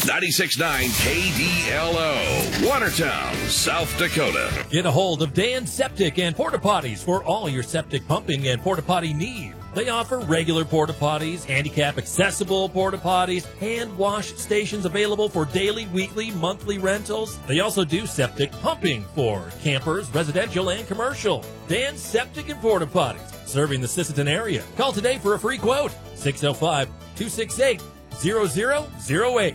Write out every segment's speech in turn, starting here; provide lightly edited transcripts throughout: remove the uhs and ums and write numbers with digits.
96.9 KDLO, Watertown, South Dakota. Get a hold of Dan Septic and Porta Potties for all your septic pumping and porta potty needs. They offer regular porta potties, handicap accessible porta potties, hand wash stations available for daily, weekly, monthly rentals. They also do septic pumping for campers, residential, and commercial. Dan Septic and Porta Potties, serving the Sisseton area. Call today for a free quote, 605-268-0008.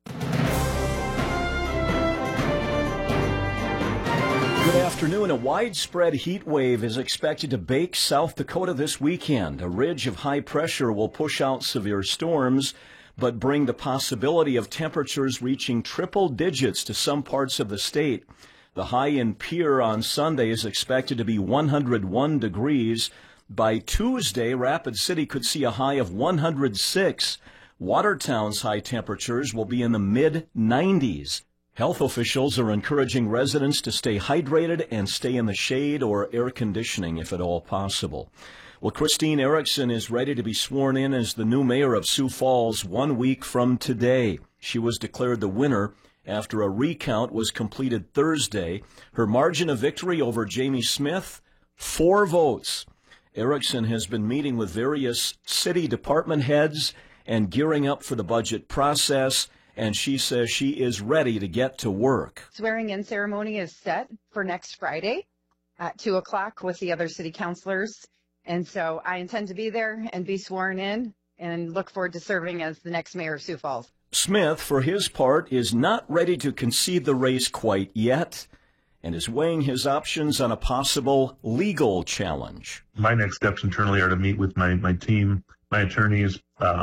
Good afternoon. A widespread heat wave is expected to bake South Dakota this weekend. A ridge of high pressure will push out severe storms, but bring the possibility of temperatures reaching triple digits to some parts of the state. The high in Pierre on Sunday is expected to be 101 degrees. By Tuesday, Rapid City could see a high of 106. Watertown's high temperatures will be in the mid-90s. Health officials are encouraging residents to stay hydrated and stay in the shade or air conditioning if at all possible. Well, Christine Erickson is ready to be sworn in as the new mayor of Sioux Falls 1 week from today. She was declared the winner after a recount was completed Thursday. Her margin of victory over Jamie Smith, 4 votes. Erickson has been meeting with various city department heads and gearing up for the budget process, and she says she is ready to get to work. Swearing-in ceremony is set for next Friday at 2 o'clock with the other city councilors. And so I intend to be there and be sworn in and look forward to serving as the next mayor of Sioux Falls. Smith, for his part, is not ready to concede the race quite yet and is weighing his options on a possible legal challenge. My next steps internally are to meet with my team, my attorneys,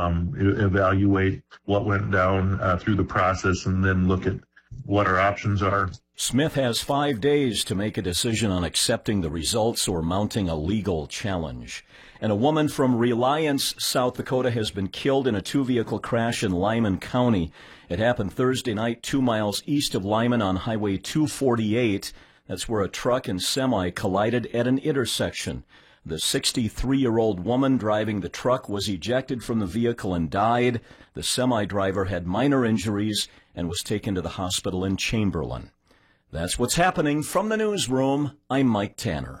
evaluate what went down through the process, and then look at what our options are. Smith has 5 days to make a decision on accepting the results or mounting a legal challenge. And a woman from Reliance, South Dakota, has been killed in a 2-vehicle crash in Lyman County. It happened Thursday night 2 miles east of Lyman on Highway 248. That's where a truck and semi collided at an intersection. The 63-year-old woman driving the truck was ejected from the vehicle and died. The semi-driver had minor injuries and was taken to the hospital in Chamberlain. That's what's happening from the newsroom. I'm Mike Tanner.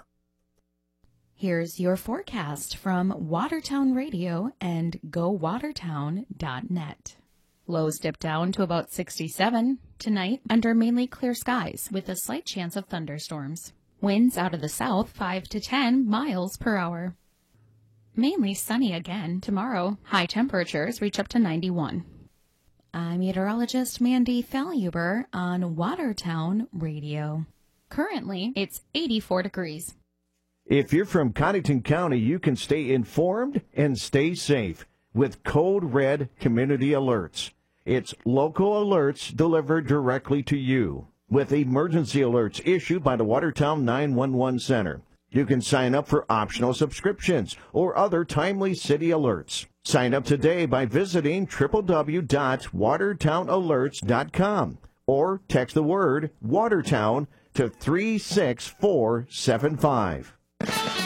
Here's your forecast from Watertown Radio and GoWatertown.net. Lows dip down to about 67 tonight under mainly clear skies with a slight chance of thunderstorms. Winds out of the south 5 to 10 miles per hour. Mainly sunny again tomorrow. High temperatures reach up to 91. I'm meteorologist Mandy Falhuber on Watertown Radio. Currently, it's 84 degrees. If you're from Cottington County, you can stay informed and stay safe with Code Red Community Alerts. It's local alerts delivered directly to you, with emergency alerts issued by the Watertown 911 Center. You can sign up for optional subscriptions or other timely city alerts. Sign up today by visiting www.watertownalerts.com or text the word Watertown to 36475.